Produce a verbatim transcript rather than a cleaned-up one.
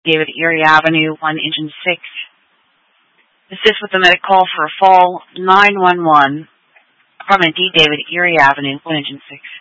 David Erie Avenue, one Engine six. Assist with the medic call for a fall nine one one. Apartment D, David Erie Avenue, one Engine six.